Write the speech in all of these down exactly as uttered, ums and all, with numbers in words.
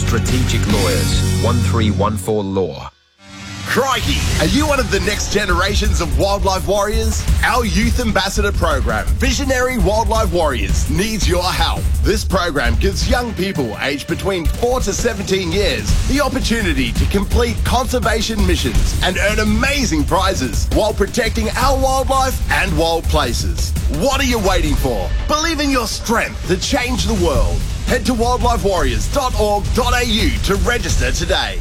Strategic Lawyers, one three one four Law. Crikey! Are you one of the next generations of wildlife warriors? Our Youth Ambassador program, Visionary Wildlife Warriors, needs your help. This program gives young people aged between four to seventeen years the opportunity to complete conservation missions and earn amazing prizes while protecting our wildlife and wild places. What are you waiting for? Believe in your strength to change the world. Head to wildlife warriors dot org dot a u to register today.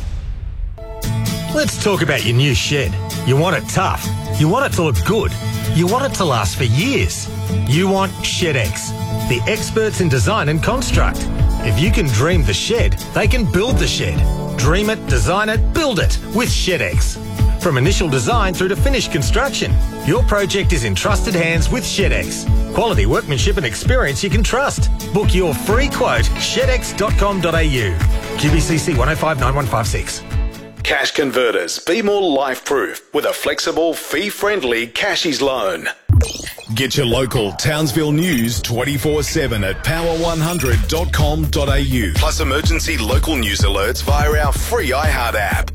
Let's talk about your new shed. You want it tough. You want it to look good. You want it to last for years. You want ShedX, the experts in design and construct. If you can dream the shed, they can build the shed. Dream it, design it, build it with ShedX. From initial design through to finished construction, your project is in trusted hands with ShedX. Quality workmanship and experience you can trust. Book your free quote, shed x dot com dot a u. Q B C C one oh five nine one five six. Cash Converters. Be more life-proof with a flexible, fee-friendly Cashies loan. Get your local Townsville news twenty-four seven at power one hundred dot com dot a u. Plus emergency local news alerts via our free iHeart app.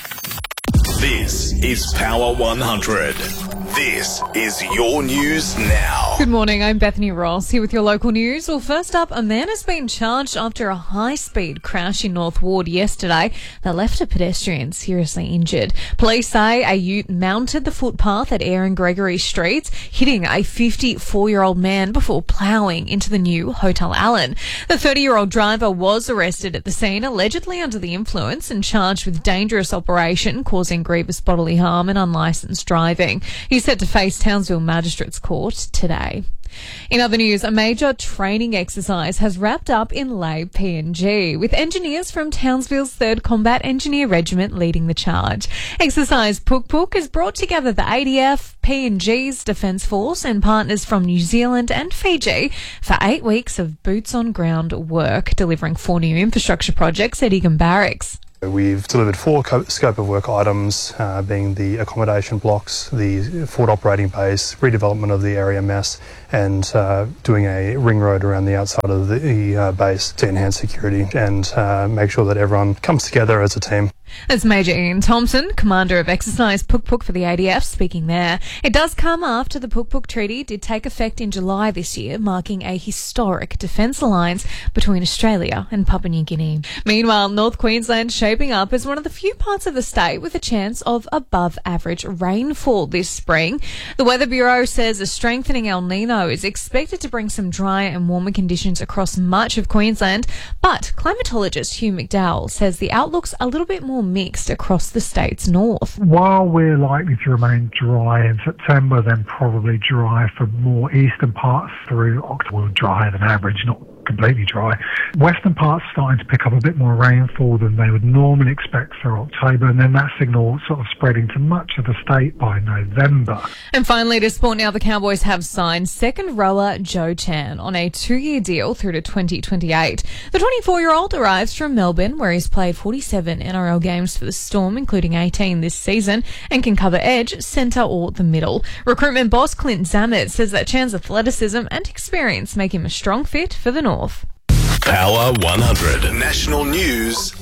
This is Power one hundred. This is your news now. Good morning, I'm Bethany Ross here with your local news. Well, first up, a man has been charged after a high-speed crash in North Ward yesterday that left a pedestrian seriously injured. Police say a ute mounted the footpath at Eyre and Gregory Streets, hitting a fifty-four-year-old man before ploughing into the new Hotel Allen. The thirty-year-old driver was arrested at the scene, allegedly under the influence, and charged with dangerous operation causing grievous bodily harm and unlicensed driving. He's set to face Townsville Magistrates Court today. In other news, a major training exercise has wrapped up in Lae P N G, with engineers from Townsville's third Combat Engineer Regiment leading the charge. Exercise Puk Puk has brought together the A D F, P N G's Defence Force and partners from New Zealand and Fiji for eight weeks of boots-on-ground work, delivering four new infrastructure projects at Egan Barracks. We've delivered four co- scope of work items, uh, being the accommodation blocks, the Ford operating base, redevelopment of the area mess, and uh, doing a ring road around the outside of the uh, base to enhance security and uh, make sure that everyone comes together as a team. That's Major Ian Thompson, Commander of Exercise Puk Puk for the A D F, speaking there. It does come after the Puk Puk Treaty did take effect in July this year, marking a historic defence alliance between Australia and Papua New Guinea. Meanwhile, North Queensland shaping up as one of the few parts of the state with a chance of above-average rainfall this spring. The Weather Bureau says a strengthening El Nino is expected to bring some drier and warmer conditions across much of Queensland, but climatologist Hugh McDowell says the outlook's a little bit more mixed across the state's north. While we're likely to remain dry in September, then probably dry for more eastern parts through October, drier than average, not completely dry. Western parts starting to pick up a bit more rainfall than they would normally expect for October, and then that signal sort of spreading to much of the state by November. And finally, to sport now, the Cowboys have signed second rower Joe Chan on a two-year deal through to twenty twenty-eight. The twenty-four-year-old arrives from Melbourne, where he's played forty-seven N R L games for the Storm, including eighteen this season, and can cover edge, centre or the middle. Recruitment boss Clint Zammit says that Chan's athleticism and experience make him a strong fit for the North. Power one hundred. National news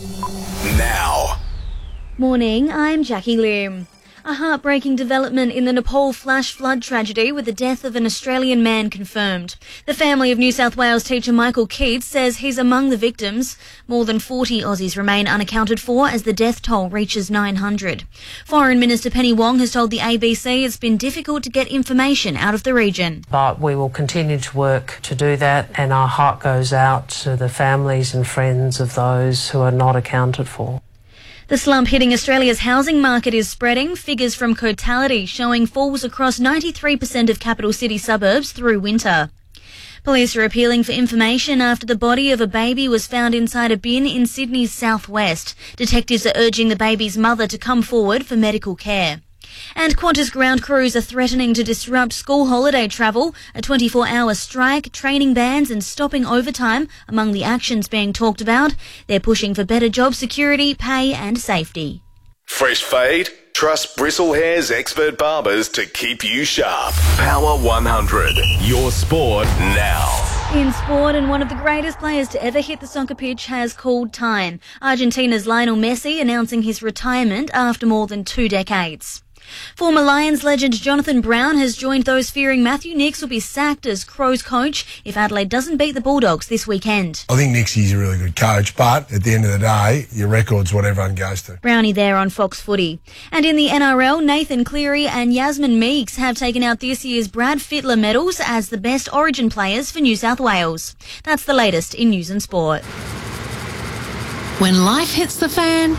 now. Morning, I'm Jackie Lim. A heartbreaking development in the Nepal flash flood tragedy with the death of an Australian man confirmed. The family of New South Wales teacher Michael Keats says he's among the victims. More than forty Aussies remain unaccounted for as the death toll reaches nine hundred. Foreign Minister Penny Wong has told the A B C it's been difficult to get information out of the region. But we will continue to work to do that, and our heart goes out to the families and friends of those who are not accounted for. The slump hitting Australia's housing market is spreading. Figures from Cotality showing falls across ninety-three percent of capital city suburbs through winter. Police are appealing for information after the body of a baby was found inside a bin in Sydney's southwest. Detectives are urging the baby's mother to come forward for medical care. And Qantas ground crews are threatening to disrupt school holiday travel. A twenty-four hour strike, training bans and stopping overtime among the actions being talked about. They're pushing for better job security, pay and safety. Fresh fade? Trust Bristle Hair's expert barbers to keep you sharp. Power one hundred. Your sport now. In sport, and one of the greatest players to ever hit the soccer pitch has called time. Argentina's Lionel Messi announcing his retirement after more than two decades. Former Lions legend Jonathan Brown has joined those fearing Matthew Nicks will be sacked as Crows coach if Adelaide doesn't beat the Bulldogs this weekend. I think Nicksy's a really good coach, but at the end of the day, your record's what everyone goes to. Brownie there on Fox Footy. And in the N R L, Nathan Cleary and Yasmin Meeks have taken out this year's Brad Fittler medals as the best Origin players for New South Wales. That's the latest in news and sport. When life hits the fan,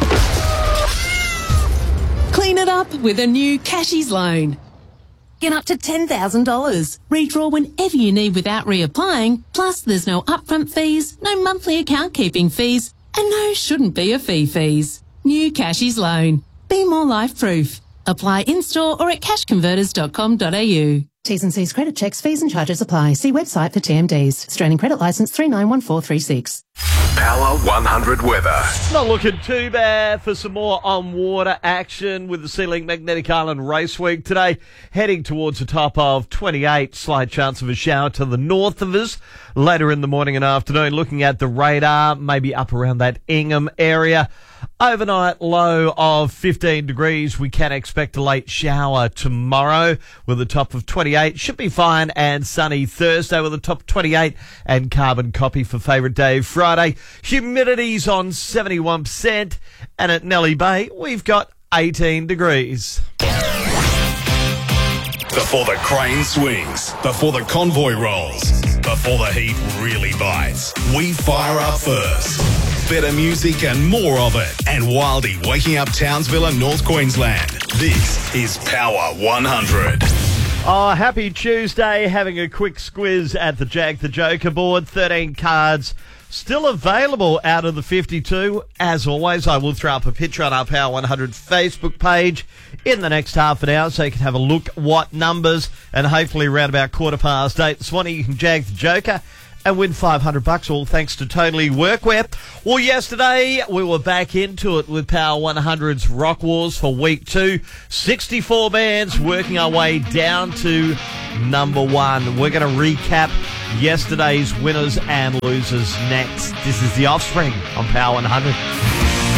clean it up with a new Cashies loan. Get up to ten thousand dollars. Redraw whenever you need without reapplying. Plus, there's no upfront fees, no monthly account keeping fees, and no shouldn't be a fee fees. New Cashies loan. Be more life proof. Apply in-store or at cash converters dot com dot a u. T's and C's credit checks, fees and charges apply. See website for T M Ds. Australian credit licence three nine one four three six. Power one hundred weather. Not looking too bad for some more on-water action with the SeaLink Magnetic Island Race Week today. Heading towards the top of twenty-eight, slight chance of a shower to the north of us later in the morning and afternoon. Looking at the radar, maybe up around that Ingham area. Overnight low of fifteen degrees. We can expect a late shower tomorrow with a top of twenty-eight. Should be fine and sunny Thursday with a top twenty-eight and carbon copy for favourite day Friday. Humidity's on seventy-one percent and at Nellie Bay we've got eighteen degrees. Before the crane swings, before the convoy rolls, before the heat really bites, we fire up first. Better music and more of it. And Wildy waking up Townsville and North Queensland. This is Power one hundred. Oh, happy Tuesday. Having a quick squiz at the Jag the Joker board. thirteen cards still available out of the fifty-two. As always, I will throw up a picture on our Power one hundred Facebook page in the next half an hour so you can have a look what numbers, and hopefully around about quarter past eight this morning you can Jag the Joker and win five hundred bucks, all thanks to Totally Workwear. Well, yesterday we were back into it with Power one hundred's Rock Wars for week two. sixty-four bands working our way down to number one. We're going to recap yesterday's winners and losers next. This is The Offspring on Power one hundred.